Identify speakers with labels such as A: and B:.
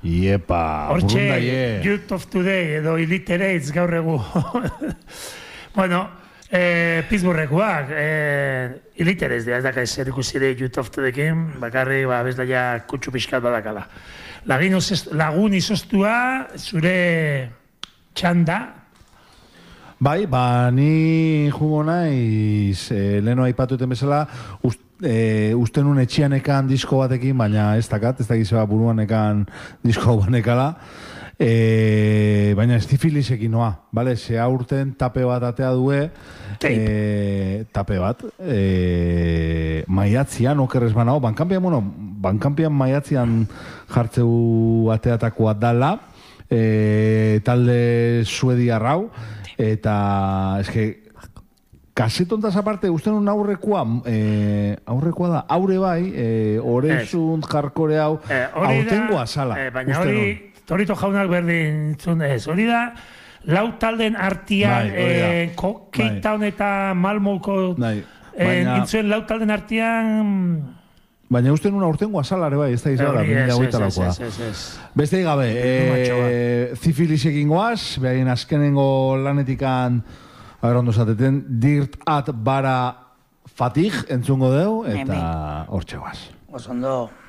A: Iepa,
B: Hortxe, Youth of Today edo Illiterates gaur egu. Bueno, Pittsburghekoak, Illiterates dira, ez daka zer ikusire Youth of Todaykin, bakarri, bezlaia kutsu pixkat badakala. Lagun izostua, zure txanda.
A: Bai, ni jugo naiz, leheno aipatuten bezala, usten un etxianekan disko batekin, baina ez dakizeba buruanekan disko banekala, baina estifilisekin noa, bale? Ze aurten tape bat atea due, tape bat, maiatzian, okerrez banao, bankampian maiatzian jartzeu ateatakoa dala, talde suediarrau, eta eske kasetontaz aparte usten un aurrekoa da, aurre bai, orezunt jarkore hau, aurtengoa sala.
B: Baina hori, Torito jaunak berdin zun ez, hori da, lau talden artian, Cape Town eta Malmoko, intzuen lau talden artian...
A: Baina usten una urtengo azalare bai, ez da izala, binda hoita laukoa. Beste gabe, zifilisekin goaz, behaien azkenengo lanetikan, ondo zateten, Dirt at Bara Fatig entzungo deu, eta hortxe goaz.
C: Osondo.